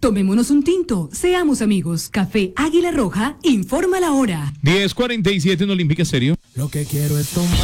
Tomémonos un tinto, seamos amigos. Café Águila Roja, informa la hora. 10:47 en Olímpica Estéreo. Lo que quiero es tomar.